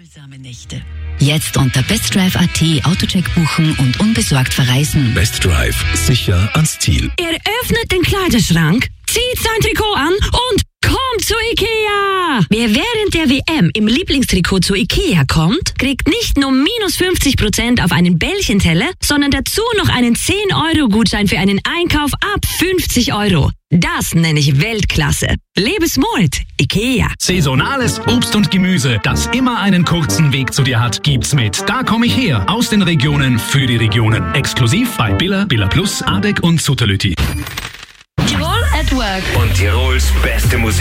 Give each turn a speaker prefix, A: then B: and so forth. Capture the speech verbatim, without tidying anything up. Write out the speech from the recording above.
A: Erholsame Nächte. Jetzt unter bestdrive punkt at Autocheck buchen und unbesorgt verreisen.
B: Best Drive. Sicher ans Ziel.
C: Er öffnet den Kleiderschrank, zieht sein Trikot an und kommt zu Ikea! Wer während der W M im Lieblingstrikot zu Ikea kommt, kriegt nicht nur minus fünfzig Prozent auf einen Bällchenteller, sondern dazu noch einen zehn Euro Gutschein für einen Einkauf ab fünfzig Euro. Das nenne ich Weltklasse. Lebe smart, Ikea.
D: Saisonales Obst und Gemüse, das immer einen kurzen Weg zu dir hat, gibt's mit Da komm ich her, aus den Regionen für die Regionen. Exklusiv bei Billa, Billa Plus, Adek und Sutterlütti.
E: Tirol at Work.
F: Und Tirols beste Musik.